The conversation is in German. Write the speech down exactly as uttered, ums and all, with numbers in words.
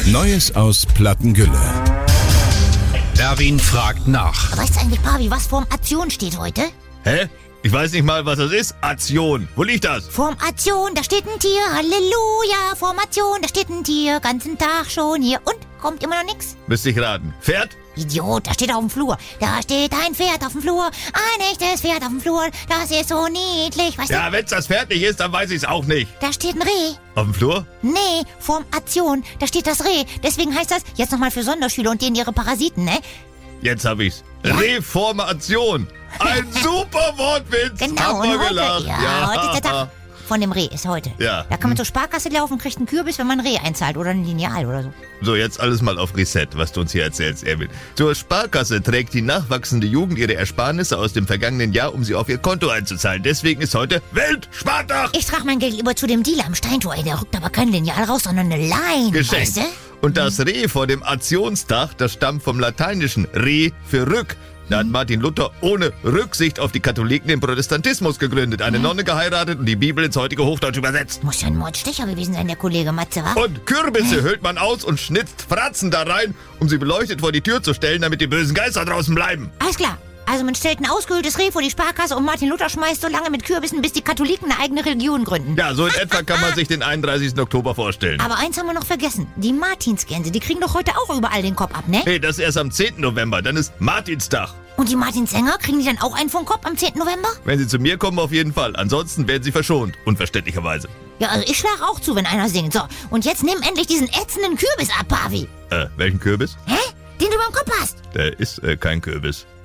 Neues aus Plattengülle. Erwin fragt nach. Weißt du eigentlich, Pavi, was Formation steht heute? Hä? Ich weiß nicht mal, was das ist. Ation. Wo liegt das? Formation, da steht ein Tier, Halleluja. Formation, da steht ein Tier, ganzen Tag schon hier. Und? Kommt immer noch nix? Müsste ich raten. Pferd? Idiot, da steht auf dem Flur. Da steht ein Pferd auf dem Flur. Ein echtes Pferd auf dem Flur. Das ist so niedlich, weißt Ja, du? wenn's das Pferd nicht ist, dann weiß ich's auch nicht. Da steht ein Reh. Auf dem Flur? Nee, Formation, da steht das Reh. Deswegen heißt das, jetzt nochmal für Sonderschüler und denen ihre Parasiten, ne? Jetzt hab ich's. Ja? Reformation. Ein super Wortwitz. Genau, Haben und wir heute, gelacht. ja, heute ist der Tag von dem Reh, ist heute. Ja. Da kann man zur Sparkasse laufen und kriegt einen Kürbis, wenn man ein Reh einzahlt oder ein Lineal oder so. So, jetzt alles mal auf Reset, was du uns hier erzählst, Erwin. Zur Sparkasse trägt die nachwachsende Jugend ihre Ersparnisse aus dem vergangenen Jahr, um sie auf ihr Konto einzuzahlen. Deswegen ist heute Weltspartag. Ich trage mein Geld lieber zu dem Dealer am Steintor, ey, der rückt aber kein Lineal raus, sondern eine Line, Geschenkt. weißt du? Und das Reh vor dem Ationstag, das stammt vom lateinischen Re für Rück. Da hat Martin Luther ohne Rücksicht auf die Katholiken den Protestantismus gegründet, eine Nonne geheiratet und die Bibel ins heutige Hochdeutsch übersetzt. Muss ja ein Mordstecher gewesen sein, der Kollege Matze, wa? Und Kürbisse hüllt man aus und schnitzt Fratzen da rein, um sie beleuchtet vor die Tür zu stellen, damit die bösen Geister draußen bleiben. Alles klar. Also man stellt ein ausgehöhltes Reh vor die Sparkasse und Martin Luther schmeißt so lange mit Kürbissen, bis die Katholiken eine eigene Religion gründen. Ja, so in etwa kann man sich den einunddreißigsten Oktober vorstellen. Aber eins haben wir noch vergessen. Die Martinsgänse, die kriegen doch heute auch überall den Kopf ab, ne? Hey, das ist erst am zehnten November, dann ist Martinstag. Und die Martinssänger, kriegen die dann auch einen vom Kopf am zehnten November? Wenn sie zu mir kommen, auf jeden Fall. Ansonsten werden sie verschont, unverständlicherweise. Ja, also ich schlage auch zu, wenn einer singt. So, und jetzt nimm endlich diesen ätzenden Kürbis ab, Pavi. Äh, welchen Kürbis? Hä? Den du beim Kopf hast. Der ist äh, kein Kürbis.